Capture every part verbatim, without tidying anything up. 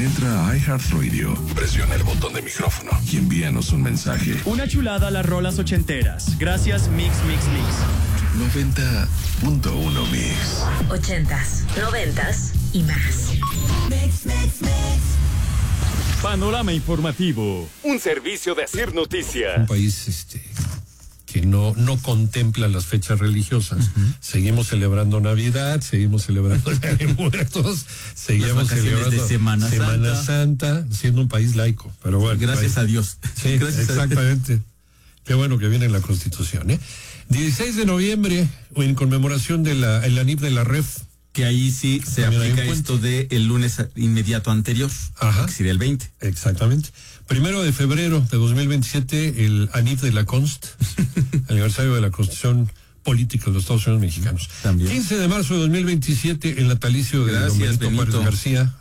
Entra a iHeartRadio, presiona el botón de micrófono y envíanos un mensaje. Una chulada a las rolas ochenteras. Gracias Mix Mix Mix. noventa punto uno Mix. Ochentas, noventas y más. Mix Mix Mix. Panorama informativo. Un servicio de Asir Noticias. Un país este que no, no contempla las fechas religiosas. Uh-huh. Seguimos celebrando Navidad, seguimos celebrando el Día de Muertos, seguimos celebrando de Semana, Semana Santa. Santa, siendo un país laico. Pero bueno, gracias ahí, a Dios. Sí, gracias exactamente. A Qué bueno que viene la Constitución, ¿eh? dieciséis de noviembre, en conmemoración de la, el ANIP de la R E F. Que ahí sí se También aplica esto de el lunes inmediato anterior. Ajá. Que sería el veinte. Exactamente. Primero de febrero de dos mil veintisiete, el ANIF de la Const, aniversario de la Constitución Política de los Estados Unidos Mexicanos. También. quince de marzo de dos mil veintisiete, el natalicio de don Benito Juárez García.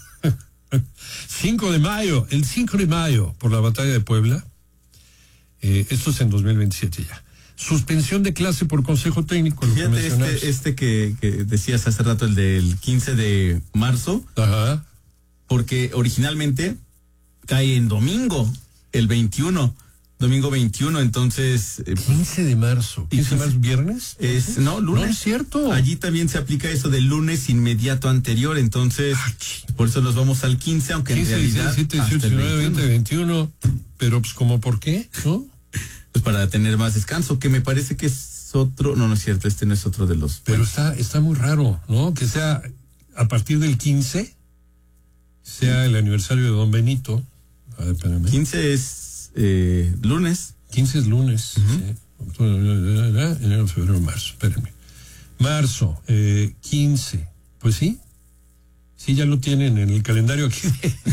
cinco de mayo, el cinco de mayo, por la batalla de Puebla. Eh, esto es en dos mil veintisiete ya. Suspensión de clase por consejo técnico. Lo Fíjate, que este, este que, que decías hace rato, el del quince de marzo. Ajá. Porque originalmente cae en domingo, el veintiuno. Domingo veintiuno, entonces... Eh, quince de marzo. ¿quince de marzo, viernes? Es, no, lunes. No es cierto. Allí también se aplica eso del lunes inmediato anterior, entonces por eso nos vamos al quince, aunque quince, en realidad... diecisiete, dieciocho, diecinueve, veinte, veintiuno. Pero pues como por qué, ¿no? Pues para tener más descanso, que me parece que es otro... No, no es cierto, este no es otro de los... Pero está, está muy raro, ¿no? Que sea a partir del quince, sea el aniversario de don Benito. A ver, espérame. quince es eh, lunes. quince es lunes. Uh-huh. Sí. Enero, febrero, marzo. Espérenme. Marzo, eh, quince. Pues sí. Sí, ya lo tienen en el calendario aquí.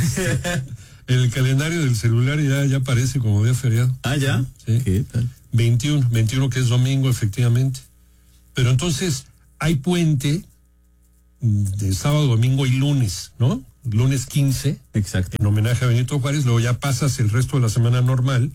En el calendario del celular ya, ya aparece como día feriado. Ah, ¿ya? Sí. ¿Qué tal? veintiuno, veintiuno que es domingo, efectivamente. Pero entonces hay puente de sábado, domingo y lunes, ¿no? Lunes quince. Exacto. En homenaje a Benito Juárez, luego ya pasas el resto de la semana normal.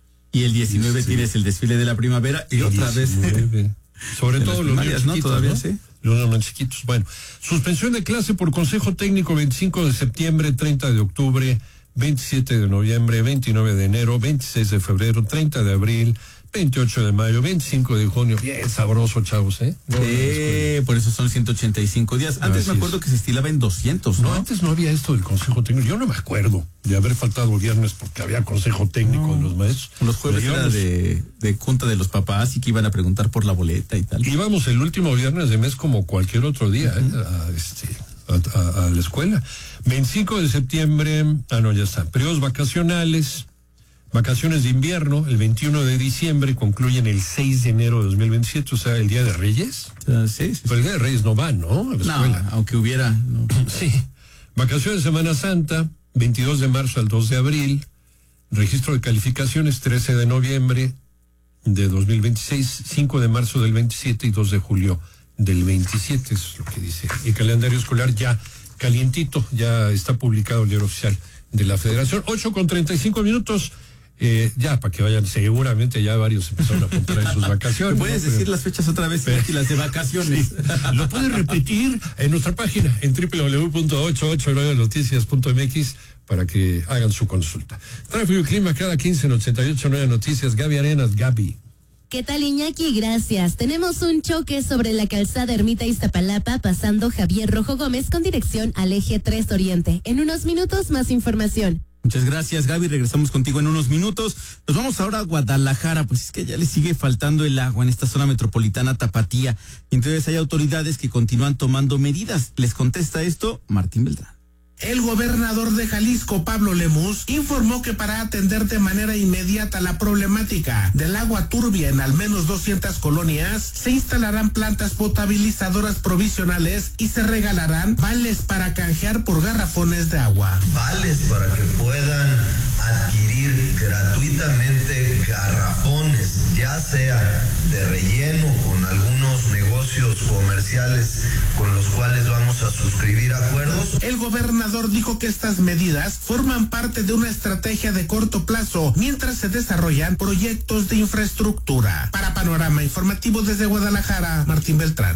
Y el diecinueve sí. Tienes el desfile de la primavera y otra diecinueve. Vez. Sobre todo los niños ¿no? chiquitos, Todavía ¿no? sí. Los niños chiquitos. Bueno, suspensión de clase por consejo técnico veinticinco de septiembre, treinta de octubre, veintisiete de noviembre, veintinueve de enero, veintiséis de febrero, treinta de abril, veintiocho de mayo, veinticinco de junio. Bien sabroso, chavos, ¿eh? No, eh por eso son ciento ochenta y cinco días. Antes Así me acuerdo es. que se estilaba en doscientos, ¿no? No, antes no había esto del consejo técnico. Yo no me acuerdo de haber faltado viernes porque había consejo técnico no. de los maestros. Los jueves era íbamos, de, de junta de los papás y que iban a preguntar por la boleta y tal. Íbamos el último viernes de mes como cualquier otro día, uh-huh. ¿eh? a, este, a, a, a la escuela. veinticinco de septiembre, ah no, ya está. Periodos vacacionales. Vacaciones de invierno, el veintiuno de diciembre, concluyen el seis de enero de dos mil veintisiete, o sea, el Día de Reyes. Uh, sí, sí. Pero el Día de Reyes no va, ¿no? A la escuela. No, aunque hubiera. No. Sí. Vacaciones de Semana Santa, veintidós de marzo al dos de abril. Registro de calificaciones, trece de noviembre de dos mil veintiséis, cinco de marzo del veintisiete y dos de julio del veintisiete, eso es lo que dice. El calendario escolar ya calientito, ya está publicado el diario oficial de la Federación. ocho con treinta y cinco minutos. Eh, ya, para que vayan, seguramente ya varios empezaron a apuntar en sus vacaciones. ¿Puedes ¿no? decir Pero, las fechas otra vez y las de vacaciones? Sí. Lo puedes repetir en nuestra página en doble u doble u doble u punto ochocientos ochenta y nueve noticias punto m x para que hagan su consulta. Tráfico y clima cada quince en ochenta y ocho punto nueve Noticias. Gaby Arenas, Gaby. ¿Qué tal, Iñaki? Gracias. Tenemos un choque sobre la calzada Ermita Iztapalapa pasando Javier Rojo Gómez con dirección al eje tres Oriente. En unos minutos más información. Muchas gracias, Gaby. Regresamos contigo en unos minutos. Nos vamos ahora a Guadalajara, pues es que ya le sigue faltando el agua en esta zona metropolitana Tapatía. Y entonces hay autoridades que continúan tomando medidas. Les contesta esto Martín Beltrán. El gobernador de Jalisco, Pablo Lemus, informó que para atender de manera inmediata la problemática del agua turbia en al menos doscientas colonias, se instalarán plantas potabilizadoras provisionales y se regalarán vales para canjear por garrafones de agua. Vales para que puedan adquirir gratuitamente garrafones, ya sea de relleno con algunos negocios comerciales con los cuales vamos a suscribir acuerdos. El gobernador dijo que estas medidas forman parte de una estrategia de corto plazo mientras se desarrollan proyectos de infraestructura. Para Panorama Informativo desde Guadalajara, Martín Beltrán.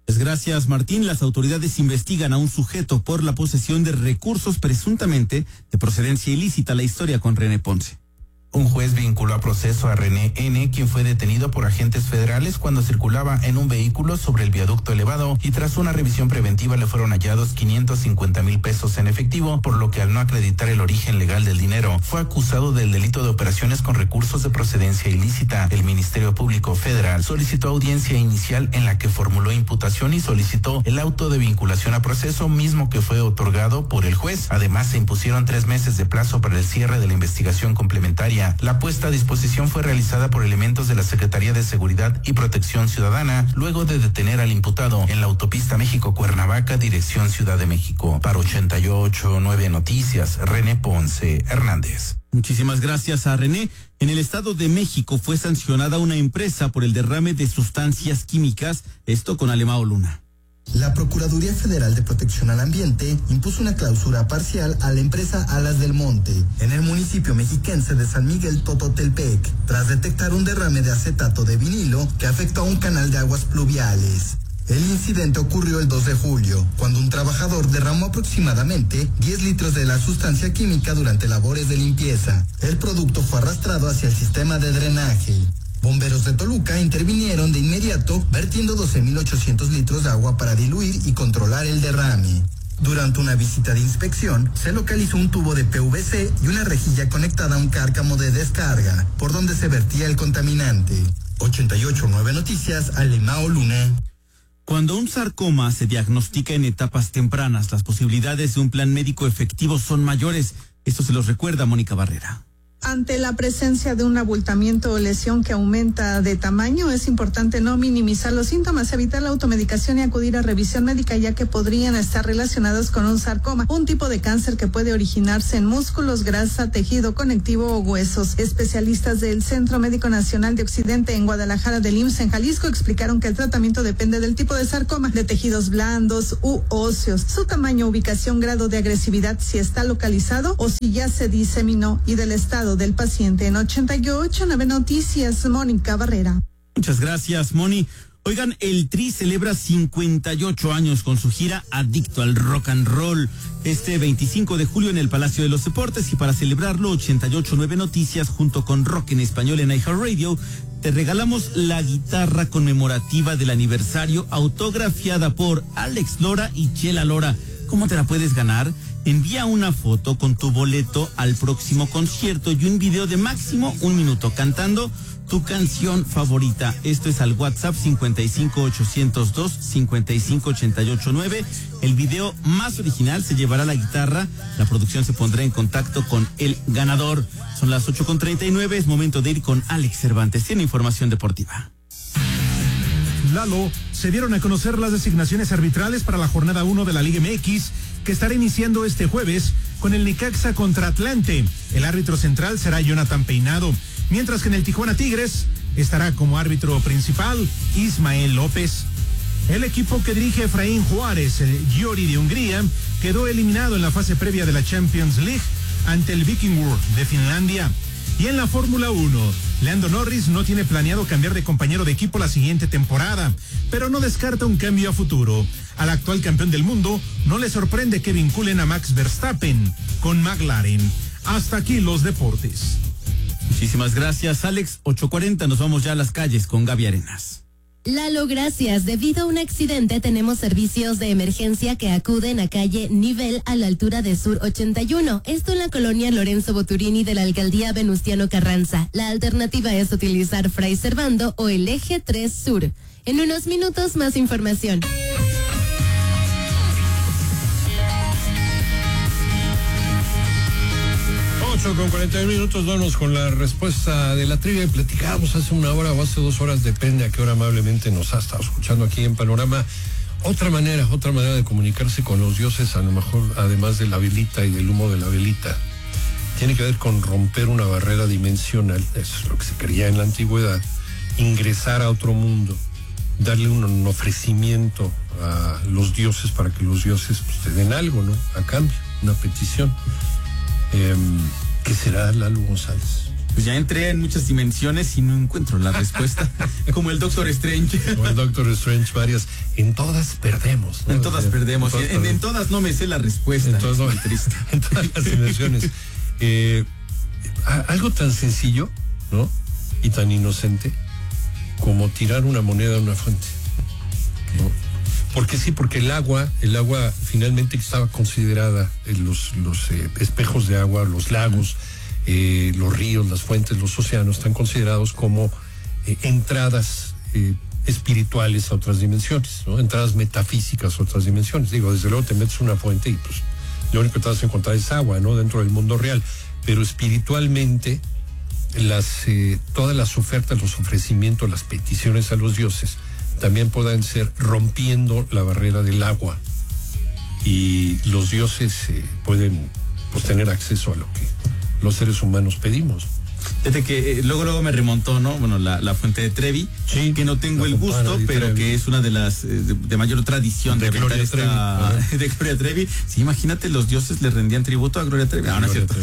Pues gracias, Martín. Las autoridades investigan a un sujeto por la posesión de recursos presuntamente de procedencia ilícita. La historia con René Ponce. Un juez vinculó a proceso a René N., quien fue detenido por agentes federales cuando circulaba en un vehículo sobre el viaducto elevado, y tras una revisión preventiva le fueron hallados quinientos cincuenta mil pesos en efectivo, por lo que al no acreditar el origen legal del dinero, fue acusado del delito de operaciones con recursos de procedencia ilícita. El Ministerio Público Federal solicitó audiencia inicial en la que formuló imputación y solicitó el auto de vinculación a proceso, mismo que fue otorgado por el juez. Además, se impusieron tres meses de plazo para el cierre de la investigación complementaria. La puesta a disposición fue realizada por elementos de la Secretaría de Seguridad y Protección Ciudadana, luego de detener al imputado en la autopista México-Cuernavaca, dirección Ciudad de México. Para ochenta y ocho punto nueve Noticias, René Ponce Hernández. Muchísimas gracias a René. En el Estado de México fue sancionada una empresa por el derrame de sustancias químicas, esto con Alemao Luna. La Procuraduría Federal de Protección al Ambiente impuso una clausura parcial a la empresa Alas del Monte en el municipio mexiquense de San Miguel Tototelpec, tras detectar un derrame de acetato de vinilo que afectó a un canal de aguas pluviales. El incidente ocurrió el dos de julio, cuando un trabajador derramó aproximadamente diez litros de la sustancia química durante labores de limpieza. El producto fue arrastrado hacia el sistema de drenaje. Bomberos de Toluca intervinieron de inmediato, vertiendo doce mil ochocientos litros de agua para diluir y controlar el derrame. Durante una visita de inspección, se localizó un tubo de P V C y una rejilla conectada a un cárcamo de descarga, por donde se vertía el contaminante. ochenta y ocho punto nueve Noticias, Alemao Luna. Cuando un sarcoma se diagnostica en etapas tempranas, las posibilidades de un plan médico efectivo son mayores. Esto se los recuerda Mónica Barrera. Ante la presencia de un abultamiento o lesión que aumenta de tamaño, es importante no minimizar los síntomas, evitar la automedicación y acudir a revisión médica, ya que podrían estar relacionados con un sarcoma, un tipo de cáncer que puede originarse en músculos, grasa, tejido conectivo o huesos. Especialistas del Centro Médico Nacional de Occidente en Guadalajara del I M S S en Jalisco explicaron que el tratamiento depende del tipo de sarcoma, de tejidos blandos u óseos, su tamaño, ubicación, grado de agresividad, si está localizado o si ya se diseminó, y del estado del paciente. En ochenta y ocho punto nueve Noticias, Mónica Barrera. Muchas gracias, Moni. Oigan, el Tri celebra cincuenta y ocho años con su gira Adicto al Rock and Roll, este veinticinco de julio en el Palacio de los Deportes, y para celebrarlo, ochenta y ocho punto nueve Noticias junto con Rock en Español en iHeartRadio te regalamos la guitarra conmemorativa del aniversario, autografiada por Alex Lora y Chela Lora. ¿Cómo te la puedes ganar? Envía una foto con tu boleto al próximo concierto y un video de máximo un minuto cantando tu canción favorita. Esto es al WhatsApp cincuenta y cinco ochocientos dos cincuenta y cinco ochenta y ocho nueve. El video más original se llevará la guitarra. La producción se pondrá en contacto con el ganador. Son las ocho con treinta y nueve. Es momento de ir con Alex Cervantes. Tiene información deportiva. Lalo, se dieron a conocer las designaciones arbitrales para la jornada uno de la Liga M X, que estará iniciando este jueves con el Necaxa contra Atlante. El árbitro central será Jonathan Peinado, mientras que en el Tijuana Tigres estará como árbitro principal Ismael López. El equipo que dirige Efraín Juárez, el Győri de Hungría, quedó eliminado en la fase previa de la Champions League ante el Vikingur de Finlandia. Y en la Fórmula uno, Lando Norris no tiene planeado cambiar de compañero de equipo la siguiente temporada, pero no descarta un cambio a futuro. Al actual campeón del mundo no le sorprende que vinculen a Max Verstappen con McLaren. Hasta aquí los deportes. Muchísimas gracias, Alex. ocho cuarenta, nos vamos ya a las calles con Gaby Arenas. Lalo, gracias. Debido a un accidente, tenemos servicios de emergencia que acuden a calle Nivel a la altura de Sur ochenta y uno. Esto en la colonia Lorenzo Boturini de la alcaldía Venustiano Carranza. La alternativa es utilizar Fray Servando o el eje tres Sur. En unos minutos, más información. ocho con cuarenta minutos, vamos con la respuesta de la trivia. Platicábamos hace una hora o hace dos horas, depende a qué hora amablemente nos ha estado escuchando aquí en Panorama. Otra manera, otra manera de comunicarse con los dioses, a lo mejor, además de la velita y del humo de la velita, tiene que ver con romper una barrera dimensional. Eso es lo que se creía en la antigüedad. Ingresar a otro mundo, darle un, un ofrecimiento a los dioses para que los dioses pues, te den algo, ¿no? A cambio, una petición. Eh, ¿Qué será, Lalo González? Pues ya entré en muchas dimensiones y no encuentro la respuesta. Como el Doctor Strange. Como el Doctor Strange, varias. En todas perdemos, ¿no? En todas o sea, perdemos. En todas, en, en todas no me sé la respuesta. En todas, no, triste. En todas las dimensiones. Eh, algo tan sencillo, ¿no? Y tan inocente como tirar una moneda a una fuente, ¿no? Porque sí, porque el agua, el agua finalmente estaba considerada, eh, los, los eh, espejos de agua, los lagos, eh, los ríos, las fuentes, los océanos, están considerados como eh, entradas eh, espirituales a otras dimensiones, ¿no? Entradas metafísicas a otras dimensiones. Digo, desde luego te metes una fuente y pues lo único que te vas a encontrar es agua, ¿no? Dentro del mundo real. Pero espiritualmente, las eh, todas las ofertas, los ofrecimientos, las peticiones a los dioses también pueden ser rompiendo la barrera del agua, y los dioses eh, pueden pues tener acceso a lo que los seres humanos pedimos. Desde que eh, luego luego me remontó, ¿no? Bueno, la, la fuente de Trevi, sí, que no tengo el gusto, pero Trevi, que es una de las eh, de, de mayor tradición de, de Gloria esta, Trevi. De Gloria Trevi. Sí, imagínate, los dioses le rendían tributo a Gloria Trevi. No, no es cierto.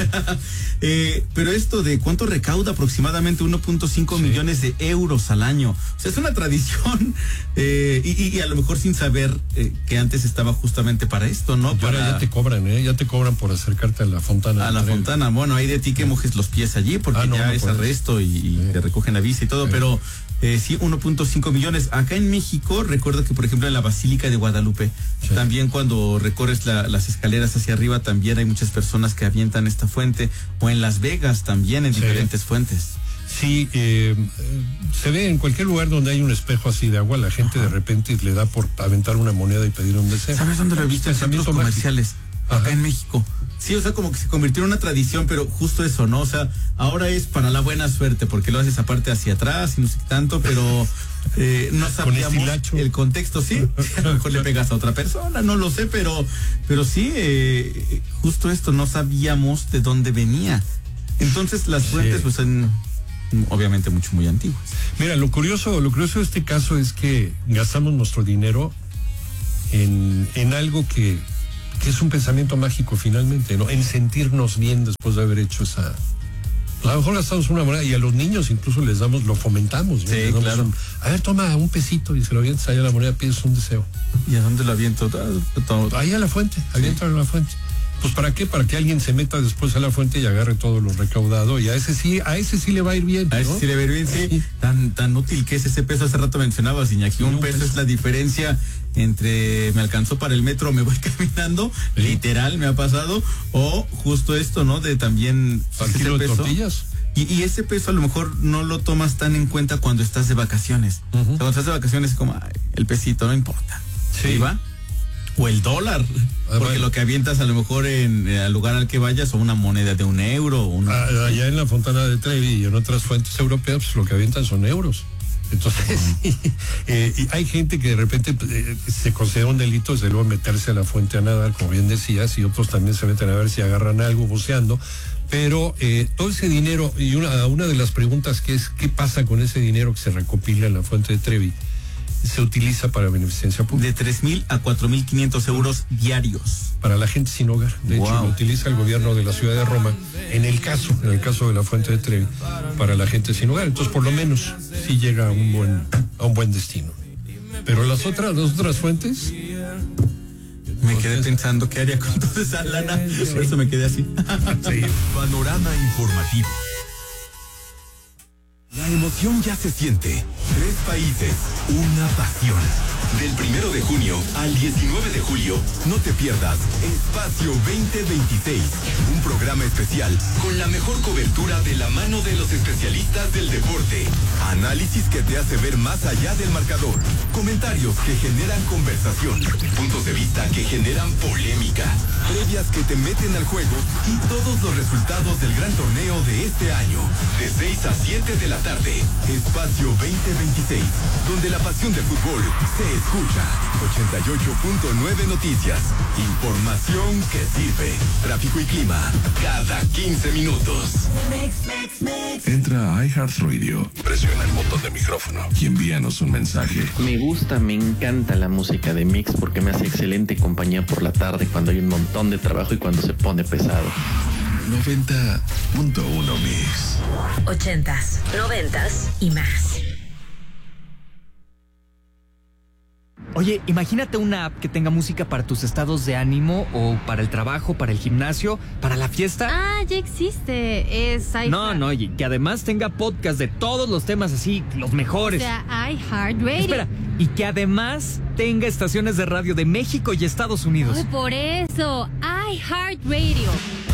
eh, pero esto de cuánto recauda, aproximadamente uno punto cinco sí. millones de euros al año. O sea, es una tradición eh, y, y a lo mejor sin saber eh, que antes estaba justamente para esto, ¿no? Para... Ahora ya te cobran, ¿eh? Ya te cobran por acercarte a la fontana. A la Trevi. Fontana. Bueno, hay de ti que mojes los pies allí, porque ah, no, ya no es puedes. Arresto y, y sí. te recogen la visa y todo, sí. pero eh, sí, uno punto cinco millones. Acá en México, recuerdo que por ejemplo en la Basílica de Guadalupe, sí. también cuando recorres la, las escaleras hacia arriba, también hay muchas personas que avientan esta fuente, o en Las Vegas también en sí. diferentes fuentes. Sí, eh, se ve en cualquier lugar donde hay un espejo así de agua, la gente Ajá. de repente le da por aventar una moneda y pedir un deseo. ¿Sabes dónde lo he visto? En centros comerciales, Ajá. acá en México. Sí, o sea, como que se convirtió en una tradición, pero justo eso, ¿no? O sea, ahora es para la buena suerte, porque lo haces aparte hacia atrás y no sé qué tanto, pero eh, no sabíamos el contexto, sí. A lo mejor le pegas a otra persona, no lo sé, pero, pero sí, eh, justo esto, no sabíamos de dónde venía. Entonces, las fuentes, sí. pues, son obviamente mucho, muy antiguas. Mira, lo curioso, lo curioso de este caso es que gastamos nuestro dinero en, en algo que... que es un pensamiento mágico finalmente, ¿no? En sentirnos bien después de haber hecho esa... A lo mejor gastamos una moneda y a los niños incluso les damos, lo fomentamos, ¿no? Sí, les damos claro. Un, a ver, toma un pesito y se lo avientas allá a la moneda, pides un deseo. ¿Y a dónde lo aviento? Ahí a la fuente, aviéntalo sí. a la fuente. Pues ¿para qué? Para que alguien se meta después a la fuente y agarre todo lo recaudado, y a ese sí, a ese sí le va a ir bien, ¿no? A ese sí le va a ir bien, sí. sí. Tan, tan útil que es ese peso. Hace rato mencionabas, Iñaki, un no, peso pues. es la diferencia entre me alcanzó para el metro, me voy caminando, sí. literal me ha pasado, o justo esto, ¿no? De también al kilo de tortillas. Y, y ese peso a lo mejor no lo tomas tan en cuenta cuando estás de vacaciones. Uh-huh. O sea, cuando estás de vacaciones es como, ay, el pesito no importa. Sí. ¿Sí va? O el dólar, ah, porque bueno. lo que avientas a lo mejor en el lugar al que vayas, o una moneda de un euro. Una... Ah, allá en la Fontana de Trevi y en otras fuentes europeas, pues lo que avientan son euros. Entonces, uh-huh. eh, y hay gente que de repente eh, se considera un delito, desde luego, meterse a la fuente a nadar, como bien decías, y otros también se meten a ver si agarran algo buceando. Pero eh, todo ese dinero, y una, una de las preguntas que es, ¿qué pasa con ese dinero que se recopila en la fuente de Trevi? Se utiliza para beneficencia pública. De tres mil a cuatro mil quinientos euros diarios. Para la gente sin hogar. De wow. hecho, lo utiliza el gobierno de la ciudad de Roma, en el caso, en el caso de la fuente de Trevi, para la gente sin hogar. Entonces, por lo menos, sí llega a un buen, a un buen destino. Pero las otras, las otras fuentes... Me quedé pensando qué haría con toda esa lana. Por eso me quedé así. Sí. Panorama informativo. La emoción ya se siente. Tres países, una pasión. Del primero de junio al diecinueve de julio, no te pierdas Espacio veinte veintiséis, un programa especial con la mejor cobertura de la mano de los especialistas del deporte. Análisis que te hace ver más allá del marcador. Comentarios que generan conversación. Puntos de vista que generan polémica. Previas que te meten al juego y todos los resultados del gran torneo de este año. De seis a siete de la tarde. Espacio veinte veintiséis, donde la pasión del fútbol se escucha. ochenta y ocho punto nueve Noticias. Información que sirve. Tráfico y clima cada quince minutos. Entra a iHeartRadio, presiona el botón de micrófono y envíanos un mensaje. Me gusta, me encanta la música de Mix porque me hace excelente compañía por la tarde cuando hay un montón de trabajo y cuando se pone pesado. noventa punto uno Mix. Ochentas, noventas y más. Oye, imagínate una app que tenga música para tus estados de ánimo o para el trabajo, para el gimnasio, para la fiesta. Ah, ya existe. Es iHeart. No, no, y que además tenga podcast de todos los temas así, los mejores. O sea, iHeartRadio. Espera, y que además tenga estaciones de radio de México y Estados Unidos. Oh, por eso, iHeartRadio.